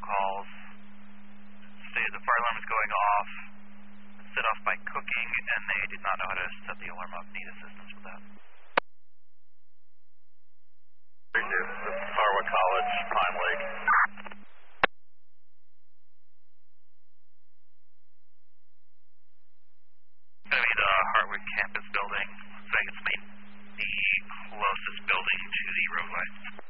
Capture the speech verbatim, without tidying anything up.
calls. Stated the fire alarm is going off. Set off by cooking, and they did not know how to set the alarm up. Need assistance with that. This is Harwood College, Pine Lake. It's going to be the Hartwood campus building. Looks like it's the closest building to the road lights.